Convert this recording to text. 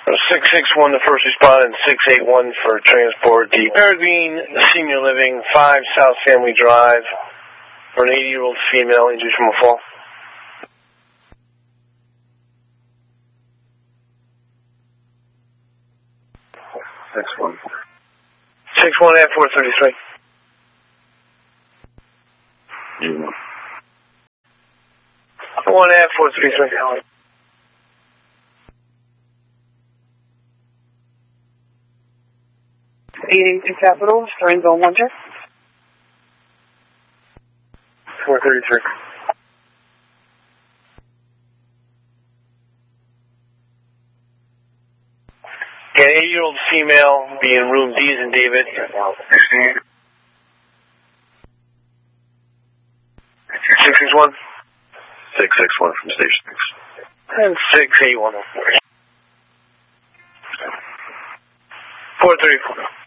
661, the first respondent, 681 for transport. The Peregrine Senior Living, 5 South Family Drive, for an 80-year-old female injured from a fall. Six one. 61 at 433. You 1 at 433. Eight Capital, Rainbow Wonder. 433. An 80-year-old female be in room D's and David. 661. 661 from Station 6. And 681. 434.